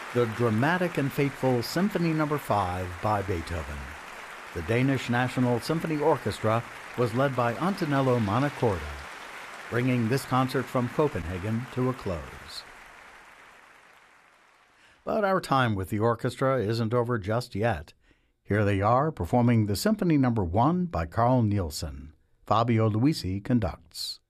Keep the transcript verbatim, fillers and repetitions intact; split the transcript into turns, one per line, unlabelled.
the dramatic and fateful Symphony Number five by Beethoven. The Danish National Symphony Orchestra was led by Antonello Montecorda, bringing this concert from Copenhagen to a close. But our time with the orchestra isn't over just yet. Here they are performing the Symphony Number one by Carl Nielsen. Fabio Luisi conducts.